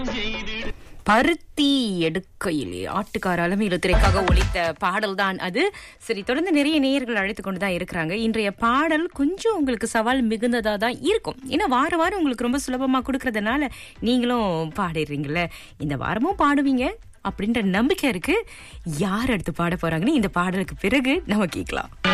பருத்தி எடுக்கையிலே ஆட்டுக்கார அலமையில திரைக்காக ஒலித்த பாடல் தான் அது. சரி, தொடர்ந்து நிறைய நேயர்கள் அழைத்து கொண்டுதான் இருக்கிறாங்க. இன்றைய பாடல் கொஞ்சம் உங்களுக்கு சவால் மிகுந்ததா தான் இருக்கும். ஏன்னா வார வாரம் உங்களுக்கு ரொம்ப சுலபமா கொடுக்கறதுனால நீங்களும் பாடிடுறீங்கல்ல. இந்த வாரமும் பாடுவீங்க அப்படின்ற நம்பிக்கை இருக்கு. யார் அடுத்து பாட போறாங்கன்னு இந்த பாடலுக்கு பிறகு நம்ம கேட்கலாம்.